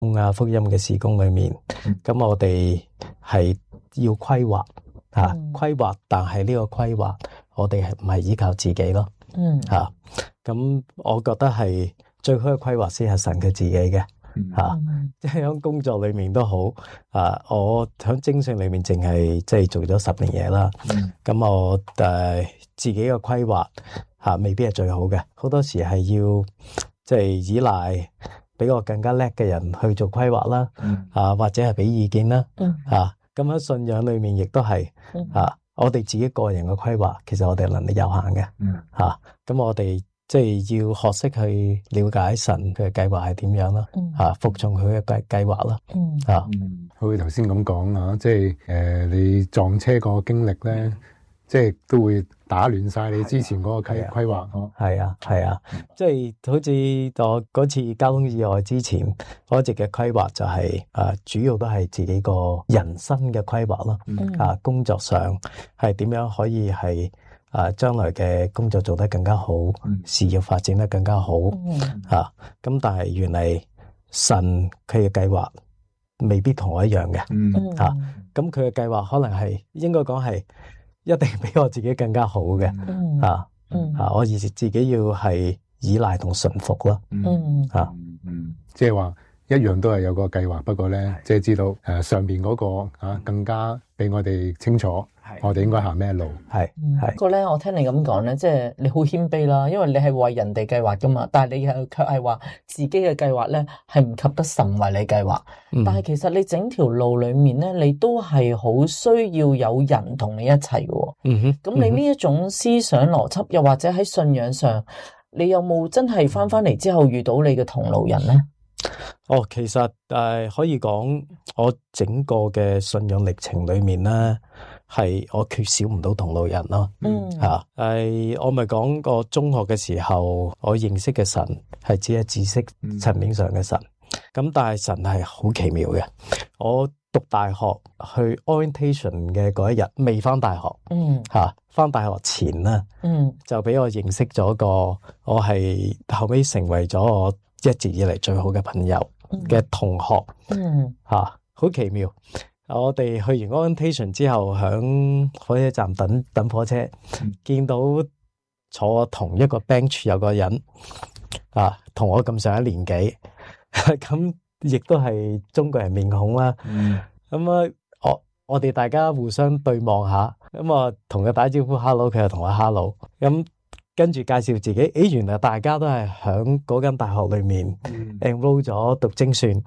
福音嘅事工裏面，咁我哋係要規劃規劃，但係呢個規劃我哋係唔係依靠自己咯？咁我覺得係最好嘅規劃先係神佢自己嘅。即係喺工作裏面都好，我喺精神裏面淨係即係做咗10年嘢啦。咁我自己嘅規劃未必係最好嘅，好多時係要即係依賴比我更加叻嘅人去做規劃啦。或者係俾意見啦。咁喺信仰裏面亦都係我哋自己個人嘅規劃，其實我哋能力有限嘅。咁我哋即係要學識去了解神佢嘅計劃係點樣啦，服從佢嘅計劃啦。 好似頭先咁講即係你撞車個經歷咧，即係都會打亂晒你之前嗰個規劃。 係啊，即係好似我嗰次交通意外之前，我一直嘅規劃就係主要都係自己個人生嘅規劃咯。工作上係點樣可以係將來嘅工作做得更加好，事業發展得更加好。咁但係原嚟神佢嘅計劃未必同我一樣嘅。咁佢嘅計劃可能係應該講係一定比我自己更加好嘅。我自己要係依賴同順服咯。 即係話一樣都係有個計劃，不過咧即係知道上邊嗰個更加比我哋清楚。我哋應該行咩路？ 不過咧，我聽你咁講咧，即係你好謙卑啦，因為你係為人哋計劃噶嘛，但係你又卻係話自己嘅計劃咧係唔及得神為你計劃。但係其實你整條路裏面咧，你都係好需要有人同你一齊嘅。咁你呢一種思想邏輯，又或者喺信仰上，你有冇真係翻嚟之後遇到你嘅同路人咧？ 其實可以講我整個嘅信仰歷程裏面咧，係我缺少唔到同路人咯。我咪講過中學嘅時候，我認識嘅神係只係知識層面上嘅神。咁但係神係好奇妙嘅。我讀大學去 orientation 嘅嗰一日，未翻大學。翻大學前咧，就俾我認識咗個我係後尾成為咗我一直以嚟最好嘅朋友嘅同學。好奇妙。我哋去完 orientation 之後，響火車站等火車，見到坐同一個 bench 有個人，同我咁上一年紀，咁亦都係中國人面孔啦。咁我哋大家互相對望下，咁我同佢打招呼 hello， 佢又同我 hello， 咁跟住介紹自己，原來大家都係響嗰間大學裏面 enroll 咗讀精算。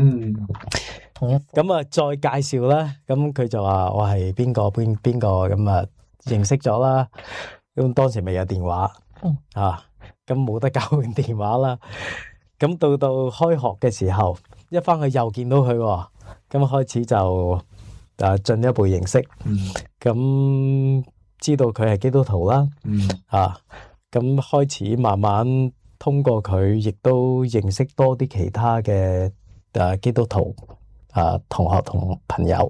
咁再介紹啦，咁佢就話我係邊個，咁認識咗啦。咁當時未有電話，咁冇得交換電話啦。咁到開學嘅時候，一翻去又見到佢，咁開始就進一步認識。咁知道佢係基督徒啦。咁開始慢慢通過佢，亦都認識多啲其他嘅基督徒同學同朋友。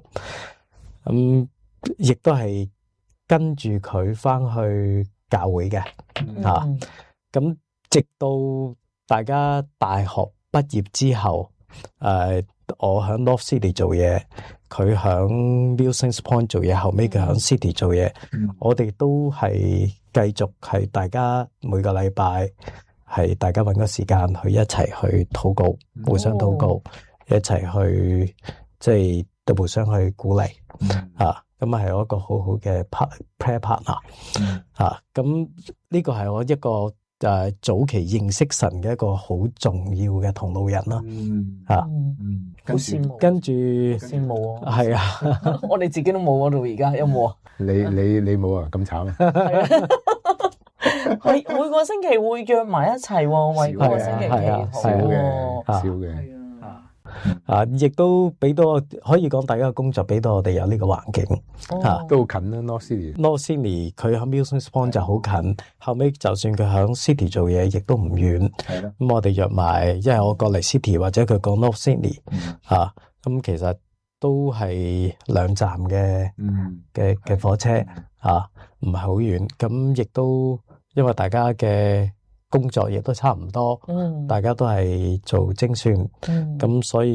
亦都係跟住佢翻去教會嘅。咁直到大家大學畢業之後，我喺 North City 做嘢，佢喺 Milsons Point 做嘢，後尾佢喺 City 做嘢。我哋都係繼續係大家每個禮拜係大家搵個時間去一齊去禱告，互相禱告，一齊去即係都互相去鼓勵。咁係我一個好好嘅 prayer partner。咁呢個係我一個早期認識神嘅一個好重要嘅同路人啦。 好羨慕， 跟住羨慕啊！ 係啊， 我哋自己都冇到而家，有冇啊？ 你冇啊？咁慘啊！ 每個星期會約埋一齊，為嗰個星期祈禱。 少嘅。 亦都俾到我，可以講大家嘅工作俾到我哋有呢個環境。 都好近啦 ，North Sydney 佢喺 Milsons Point 就好近，後尾就算佢喺 City 做嘢，亦都唔遠。咁我哋約埋，因為我過嚟 City 或者佢過 North Sydney，咁其實都係2站嘅火車，唔係好遠。咁亦都因為大家嘅工作亦都差唔多，大家都係做精算，咁所以